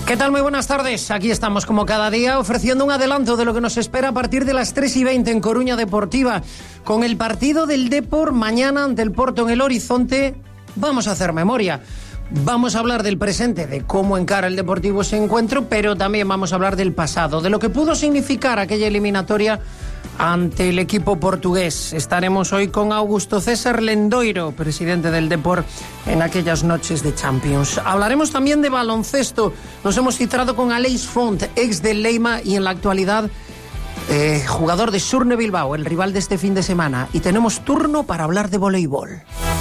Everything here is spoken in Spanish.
¿Qué tal? Muy buenas tardes. Aquí estamos como cada día ofreciendo un adelanto de lo que nos espera a partir de las 3:20 en Coruña Deportiva. Con el partido del Depor mañana ante el Porto en el horizonte, vamos a hacer memoria. Vamos a hablar del presente, de cómo encara el Deportivo ese encuentro, pero también vamos a hablar del pasado, de lo que pudo significar aquella eliminatoria ante el equipo portugués. Estaremos hoy con Augusto César Lendoiro, presidente del Depor, en aquellas noches de Champions. Hablaremos también de baloncesto. Nos hemos citado con Aleix Font, ex del Leima y en la actualidad jugador de Surne Bilbao, el rival de este fin de semana. Y tenemos turno para hablar de voleibol.